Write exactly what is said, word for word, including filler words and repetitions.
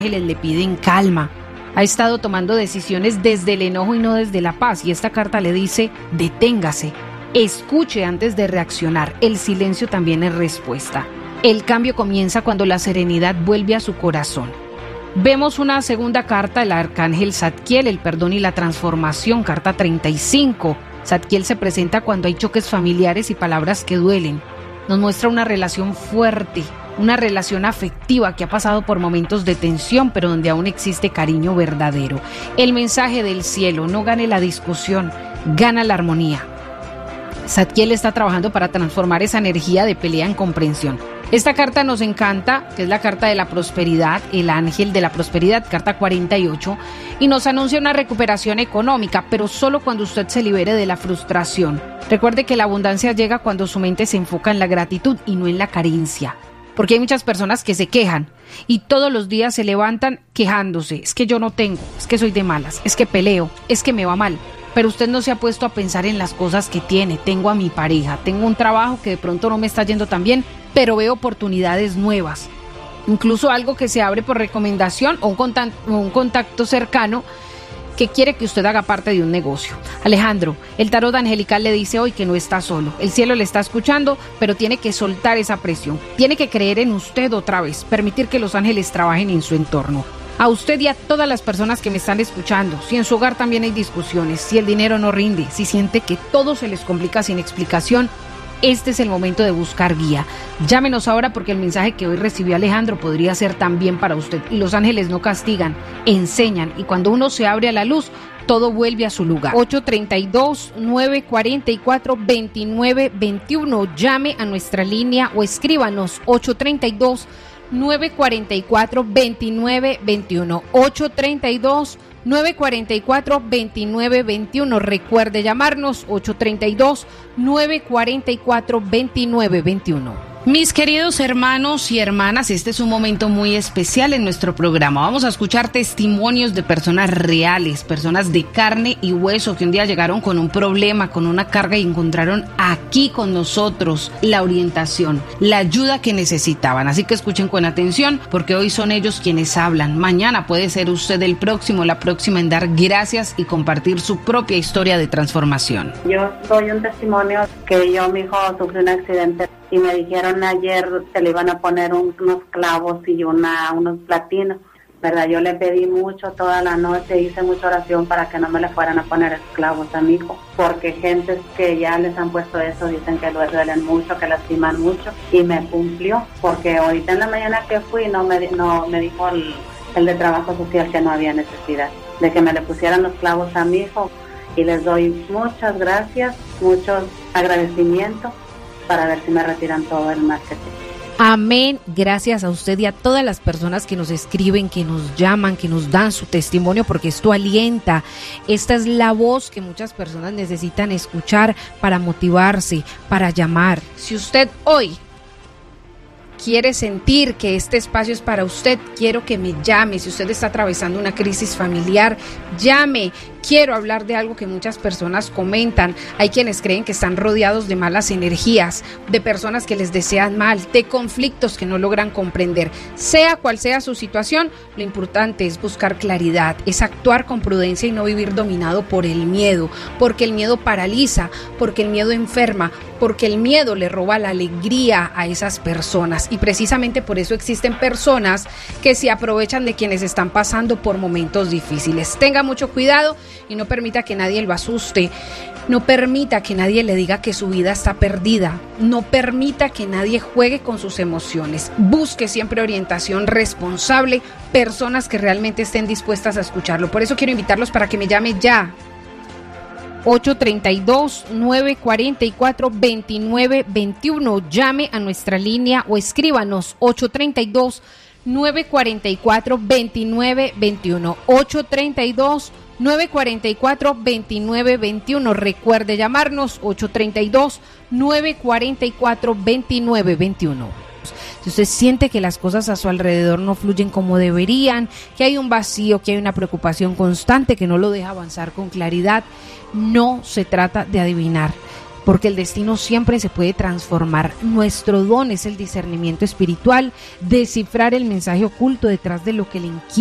ángeles le piden calma. Ha estado tomando decisiones desde el enojo y no desde la paz. Y esta carta le dice, deténgase, escuche antes de reaccionar. El silencio también es respuesta. El cambio comienza cuando la serenidad vuelve a su corazón. Vemos una segunda carta, el arcángel Zadkiel, el perdón y la transformación, carta treinta y cinco. Zadkiel se presenta cuando hay choques familiares y palabras que duelen. Nos muestra una relación fuerte, una relación afectiva que ha pasado por momentos de tensión, pero donde aún existe cariño verdadero. El mensaje del cielo: no gane la discusión, gana la armonía. Zadkiel está trabajando para transformar esa energía de pelea en comprensión. Esta carta nos encanta, que es la carta de la prosperidad, el ángel de la prosperidad, carta cuarenta y ocho, y nos anuncia una recuperación económica, pero solo cuando usted se libere de la frustración. Recuerde que la abundancia llega cuando su mente se enfoca en la gratitud y no en la carencia. Porque hay muchas personas que se quejan y todos los días se levantan quejándose. Es que yo no tengo, es que soy de malas, es que peleo, es que me va mal. Pero usted no se ha puesto a pensar en las cosas que tiene. Tengo a mi pareja, tengo un trabajo que de pronto no me está yendo tan bien, pero veo oportunidades nuevas. Incluso algo que se abre por recomendación o un contacto, un contacto cercano que quiere que usted haga parte de un negocio. Alejandro, el tarot angelical le dice hoy que no está solo. El cielo le está escuchando, pero tiene que soltar esa presión. Tiene que creer en usted otra vez, permitir que los ángeles trabajen en su entorno. A usted y a todas las personas que me están escuchando, si en su hogar también hay discusiones, si el dinero no rinde, si siente que todo se les complica sin explicación, este es el momento de buscar guía. Llámenos ahora porque el mensaje que hoy recibió Alejandro podría ser también para usted. Y los ángeles no castigan, enseñan. Y cuando uno se abre a la luz, todo vuelve a su lugar. ocho treinta y dos, nueve cuarenta y cuatro, veintinueve veintiuno. Llame a nuestra línea o escríbanos ocho treinta y dos, nueve cuarenta y cuatro, veintinueve veintiuno. ocho treinta y dos, nueve cuarenta y cuatro, veintinueve veintiuno. Recuerde llamarnos ocho treinta y dos, nueve cuarenta y cuatro, veintinueve veintiuno. Mis queridos hermanos y hermanas, este es un momento muy especial en nuestro programa. Vamos a escuchar testimonios de personas reales, personas de carne y hueso que un día llegaron con un problema, con una carga y encontraron aquí con nosotros la orientación, la ayuda que necesitaban. Así que escuchen con atención porque hoy son ellos quienes hablan. Mañana puede ser usted el próximo, la próxima en dar gracias y compartir su propia historia de transformación. Yo doy un testimonio que yo, mi hijo, sufrió un accidente y me dijeron ayer que le iban a poner un, unos clavos y una, unos platinos, ¿verdad? Yo le pedí mucho toda la noche, hice mucha oración para que no me le fueran a poner clavos a mi hijo, porque gente que ya les han puesto eso dicen que lo duelen mucho, que lastiman mucho, y me cumplió, porque ahorita en la mañana que fui no me, no, me dijo el, el de trabajo social que no había necesidad de que me le pusieran los clavos a mi hijo, y les doy muchas gracias, muchos agradecimientos, para ver si me retiran todo el marketing. Amén, gracias a usted y a todas las personas que nos escriben, que nos llaman, que nos dan su testimonio, porque esto alienta. Esta es la voz que muchas personas necesitan escuchar para motivarse, para llamar. Si usted hoy quiere sentir que este espacio es para usted, quiero que me llame. Si usted está atravesando una crisis familiar, llame. Quiero hablar de algo que muchas personas comentan. Hay quienes creen que están rodeados de malas energías, de personas que les desean mal, de conflictos que no logran comprender. Sea cual sea su situación, lo importante es buscar claridad, es actuar con prudencia y no vivir dominado por el miedo, porque el miedo paraliza, porque el miedo enferma, porque el miedo le roba la alegría a esas personas. Y precisamente por eso existen personas que se aprovechan de quienes están pasando por momentos difíciles. Tenga mucho cuidado y no permita que nadie lo asuste, no permita que nadie le diga que su vida está perdida, no permita que nadie juegue con sus emociones. Busque siempre orientación responsable, personas que realmente estén dispuestas a escucharlo. Por eso quiero invitarlos para que me llame ya. ocho treinta y dos, nueve cuarenta y cuatro, veintinueve veintiuno. Llame a nuestra línea o escríbanos ocho treinta y dos, nueve cuarenta y cuatro, veintinueve veintiuno. ocho treinta y dos, nueve cuarenta y cuatro, veintinueve veintiuno. Recuerde llamarnos ocho treinta y dos, nueve cuarenta y cuatro, veintinueve veintiuno. Si usted siente que las cosas a su alrededor no fluyen como deberían, que hay un vacío, que hay una preocupación constante que no lo deja avanzar con claridad, no se trata de adivinar. porque el destino siempre se puede transformar. Nuestro don es el discernimiento espiritual, descifrar el mensaje oculto detrás de lo que le inquieta